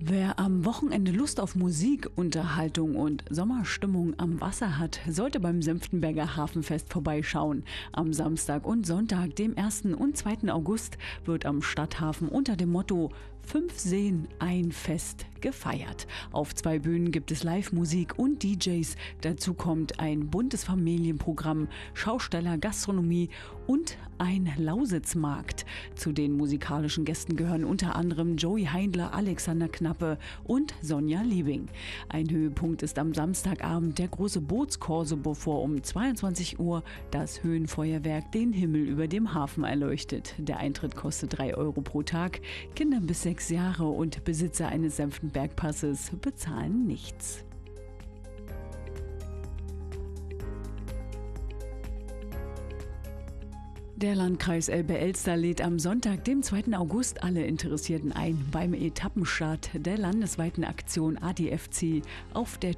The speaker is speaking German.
Wer am Wochenende Lust auf Musik, Unterhaltung und Sommerstimmung am Wasser hat, sollte beim Senftenberger Hafenfest vorbeischauen. Am Samstag und Sonntag, dem 1. und 2. August, wird am Stadthafen unter dem Motto 5 Seen, ein Fest gefeiert. Auf 2 Bühnen gibt es Live-Musik und DJs. Dazu kommt ein buntes Familienprogramm, Schausteller, Gastronomie und ein Lausitzmarkt. Zu den musikalischen Gästen gehören unter anderem Joey Heindler, Alexander Knappe und Sonja Liebing. Ein Höhepunkt ist am Samstagabend der große Bootskorso, bevor um 22 Uhr das Höhenfeuerwerk den Himmel über dem Hafen erleuchtet. Der Eintritt kostet 3 Euro pro Tag. Kinder bis 6 Jahre und Besitzer eines Senftenbergpasses bezahlen nichts. Der Landkreis Elbe-Elster lädt am Sonntag, dem 2. August, alle Interessierten ein beim Etappenstart der landesweiten Aktion ADFC auf der